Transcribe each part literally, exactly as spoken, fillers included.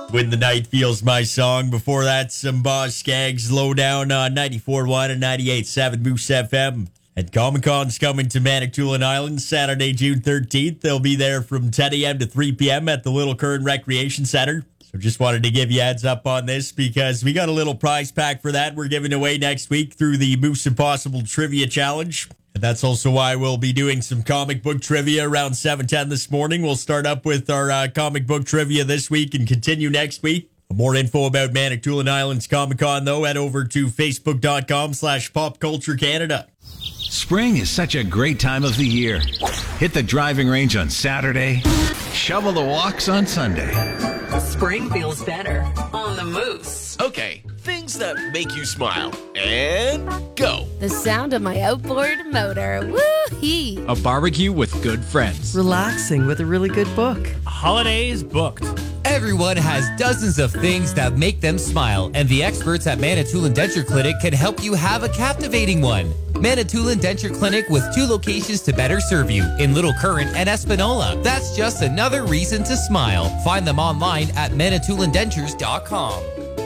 When the Night Feels My Song. Before that, some Boss Skaggs, Low Down on ninety-four point one and ninety-eight point seven Moose F M. And Comic-Con's coming to Manitoulin Island Saturday, June thirteenth. They'll be there from ten a.m. to three p.m. at the Little Current Recreation Center. So just wanted to give you a heads up on this because we got a little prize pack for that we're giving away next week through the Moose Impossible Trivia Challenge. And that's also why we'll be doing some comic book trivia around seven ten this morning. We'll start up with our uh, comic book trivia this week and continue next week. For more info about Manitoulin Island's Comic-Con, though, head over to facebook.com slash popculturecanada. Spring is such a great time of the year. Hit the driving range on Saturday. Shovel the walks on Sunday. Spring feels better on the Moose. Okay, things that make you smile. And go. The sound of my outboard motor. Woo-hee. A barbecue with good friends. Relaxing with a really good book. Holidays booked. Everyone has dozens of things that make them smile, and the experts at Manitoulin Denture Clinic can help you have a captivating one. Manitoulin Denture Clinic with two locations to better serve you, in Little Current and Espanola. That's just another reason to smile. Find them online at manitoulin dentures dot com.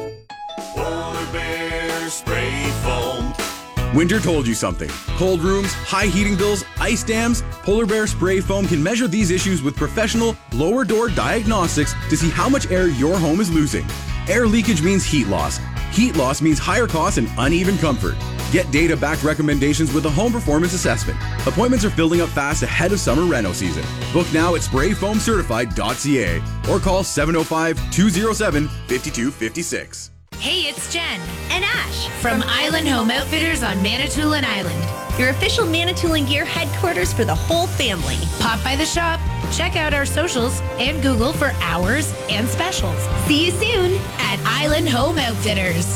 Polar Bear Spray Foam. Winter told you something. Cold rooms, high heating bills, ice dams. Polar Bear Spray Foam can measure these issues with professional lower door diagnostics to see how much air your home is losing. Air leakage means heat loss. Heat loss means higher costs and uneven comfort. Get data-backed recommendations with a home performance assessment. Appointments are filling up fast ahead of summer reno season. Book now at spray foam certified dot c a or call seven oh five, two oh seven, five two five six. Hey, it's Jen and Ash from Island Home Outfitters on Manitoulin Island, your official Manitoulin Gear headquarters for the whole family. Pop by the shop, check out our socials, and Google for hours and specials. See you soon at Island Home Outfitters.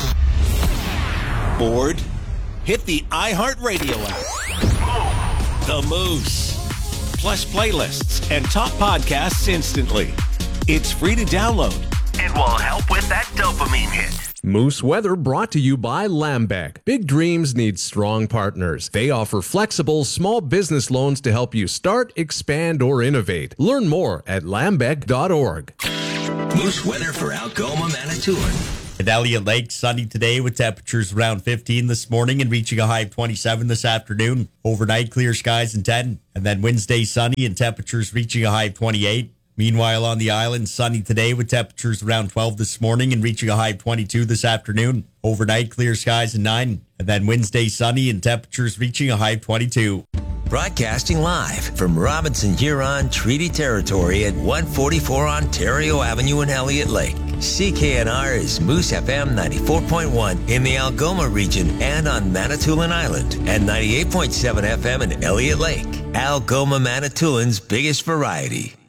Bored? Hit the iHeartRadio app. The Moose. Plus playlists and top podcasts instantly. It's free to download. It will help with that dopamine hit. Moose Weather brought to you by Lambec. Big dreams need strong partners. They offer flexible small business loans to help you start, expand, or innovate. Learn more at lambec dot org. Moose Weather for Algoma, Manitoulin. At Elliott Lake, sunny today with temperatures around fifteen this morning and reaching a high of twenty-seven this afternoon. Overnight, clear skies and ten. And then Wednesday, sunny and temperatures reaching a high of twenty-eight. Meanwhile, on the island, sunny today with temperatures around twelve this morning and reaching a high of twenty-two this afternoon. Overnight, clear skies and nine. And then Wednesday, sunny and temperatures reaching a high of twenty-two. Broadcasting live from Robinson Huron Treaty Territory at one forty-four Ontario Avenue in Elliott Lake. C K N R is Moose F M ninety-four point one in the Algoma region and on Manitoulin Island, and ninety-eight point seven F M in Elliott Lake. Algoma, Manitoulin's biggest variety.